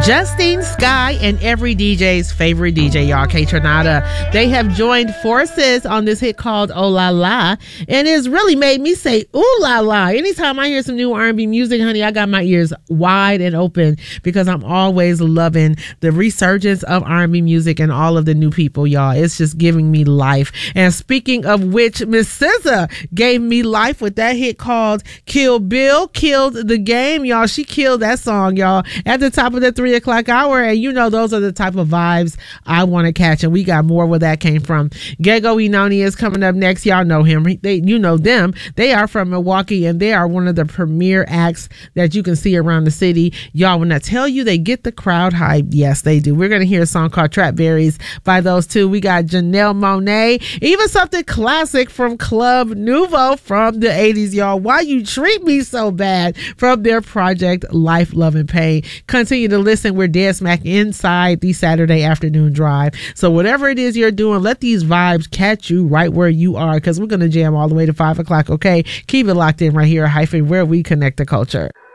Justine Skye and every DJ's favorite DJ, y'all, Kaytranada. They have joined forces on this hit called Oh La La, and it's really made me say ooh la la. Anytime I hear some new R&B music, honey, I got my ears wide and open because I'm always loving the resurgence of R&B music and all of the new people, y'all. It's just giving me life. And speaking of which, Miss SZA gave me life with that hit called Kill Bill, Killed the Game, y'all. She killed that song, y'all, at the top of the 3 o'clock hour. And you know, those are the type of vibes I want to catch. And we got more where that came from. Gego Inoni is coming up next. Y'all know him. You know them. They are from Milwaukee, and they are one of the premier acts that you can see around the city. Y'all, when I tell you they get the crowd hype, yes, they do. We're going to hear a song called Trap Berries by those two. We got Janelle Monáe, even something classic from Club Nouveau from the 80s, y'all. Why You Treat Me So Bad from their project Life, Love, and Pain. Continue to listen. We're dead smack inside the Saturday afternoon drive. So whatever it is you're doing, let these vibes catch you right where you are, because we're going to jam all the way to 5 o'clock, okay? Keep it locked in right here, Hyphen, where we connect the culture.